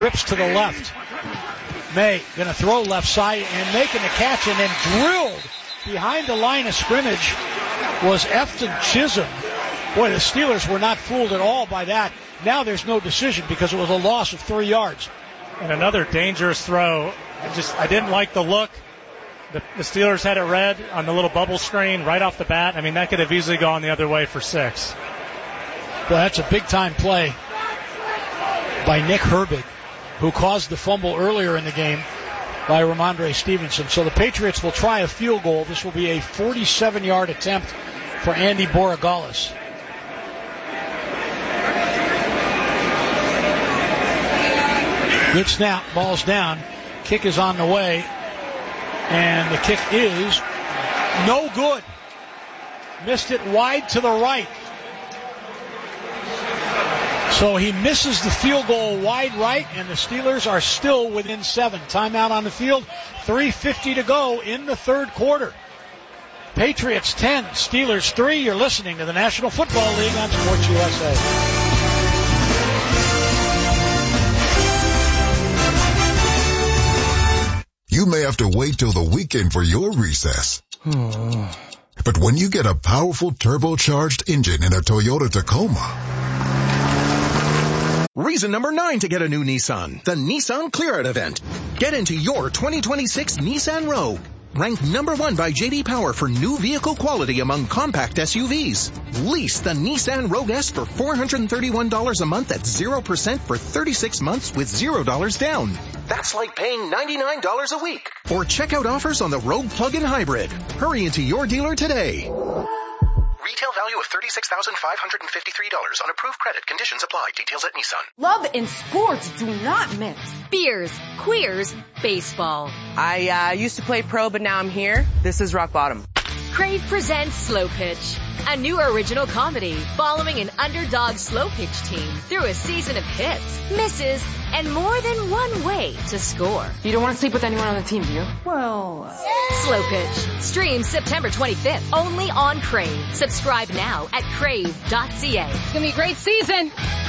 Rips to the left. May going to throw left side and making the catch, and then drilled behind the line of scrimmage was Efton Chisholm. Boy, the Steelers were not fooled at all by that. Now there's no decision because it was a loss of 3 yards. And another dangerous throw. I didn't like the look. The Steelers had it read on the little bubble screen right off the bat. I mean, that could have easily gone the other way for 6. Well, that's a big-time play by Nick Herbig, who caused the fumble earlier in the game by Ramondre Stevenson. So the Patriots will try a field goal. This will be a 47-yard attempt for Andy Borregales. Good snap, ball's down. Kick is on the way, and the kick is no good. Missed it wide to the right. So he misses the field goal wide right, and the Steelers are still within 7. Timeout on the field, 3:50 to go in the third quarter. Patriots 10, Steelers 3. You're listening to the National Football League on Sports USA. You may have to wait till the weekend for your recess. But when you get a powerful turbocharged engine in a Toyota Tacoma... Reason number 9 to get a new Nissan, the Nissan Clear It event. Get into your 2026 Nissan Rogue. Ranked number 1 by J.D. Power for new vehicle quality among compact SUVs. Lease the Nissan Rogue S for $431 a month at 0% for 36 months with $0 down. That's like paying $99 a week. Or check out offers on the Rogue Plug-in Hybrid. Hurry into your dealer today. Retail value of $36,553 on approved credit. Conditions apply. Details at Nissan. Love and sports do not mix. Beers, queers, baseball. I used to play pro, but now I'm here. This is rock bottom. Crave presents Slow Pitch, a new original comedy following an underdog slow pitch team through a season of hits, misses, and more than one way to score. You don't want to sleep with anyone on the team, do you? Well... Slow Pitch. Streams September 25th, only on Crave. Subscribe now at crave.ca. It's going to be a great season.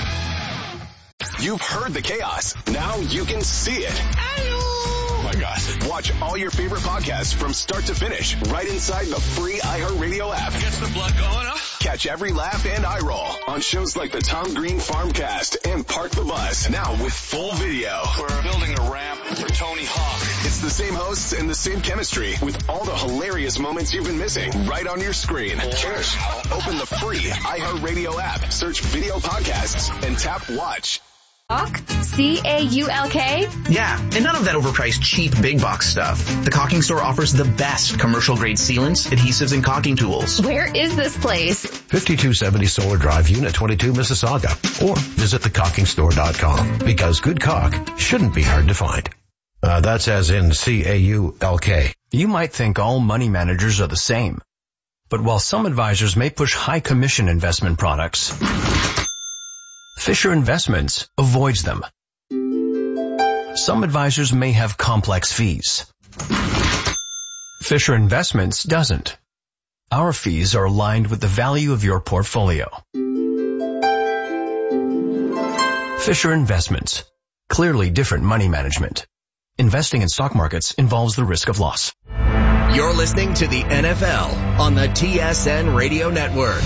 You've heard the chaos. Now you can see it. Oh my gosh. Watch all your favorite podcasts from start to finish right inside the free iHeartRadio app. Gets the blood going, huh? Catch every laugh and eye roll on shows like the Tom Green Farmcast and Park the Bus. Now with full video. We're building a ramp for Tony Hawk. It's the same hosts and the same chemistry with all the hilarious moments you've been missing right on your screen. Cheers. Open the free iHeartRadio app, search video podcasts, and tap watch. C-A-U-L-K? Yeah, and none of that overpriced cheap big box stuff. The Caulking Store offers the best commercial grade sealants, adhesives, and caulking tools. Where is this place? 5270 Solar Drive, Unit 22, Mississauga. Or visit thecaulkingstore.com, because good caulk shouldn't be hard to find. That's as in C-A-U-L-K. You might think all money managers are the same. But while some advisors may push high commission investment products, Fisher Investments avoids them. Some advisors may have complex fees. Fisher Investments doesn't. Our fees are aligned with the value of your portfolio. Fisher Investments. Clearly different money management. Investing in stock markets involves the risk of loss. You're listening to the NFL on the TSN Radio Network.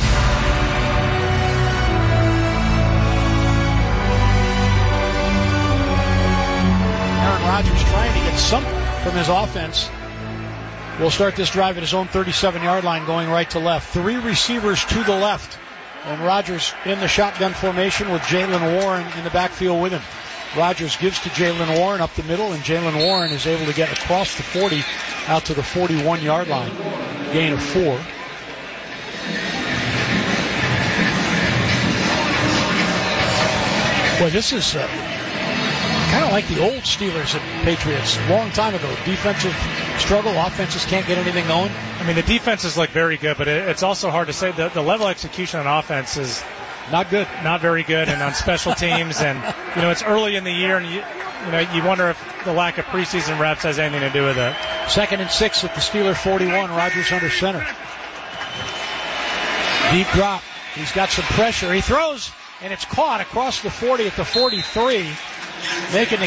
Rodgers trying to get something from his offense. Will start this drive at his own 37-yard line, going right to left. 3 receivers to the left. And Rodgers in the shotgun formation with Jaylen Warren in the backfield with him. Rodgers gives to Jaylen Warren up the middle, and Jaylen Warren is able to get across the 40 out to the 41-yard line. Gain of 4. Boy, this is kind of like the old Steelers and Patriots. Long time ago. Defensive struggle. Offenses can't get anything going. I mean, the defenses look very good, but it's also hard to say. The level of execution on offense is not good. Not very good. And on special teams, and, it's early in the year, and you wonder if the lack of preseason reps has anything to do with it. 2nd and 6 at the Steeler 41. Rodgers under center. Deep drop. He's got some pressure. He throws, and it's caught across the 40 at the 43. making the